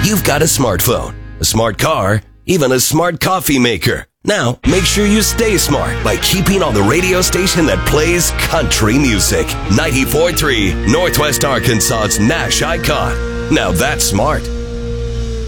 you've got a smartphone, a smart car, even a smart coffee maker. Now, make sure you stay smart by keeping on the radio station that plays country music. 94.3 Northwest Arkansas's Nash icon. Now that's smart.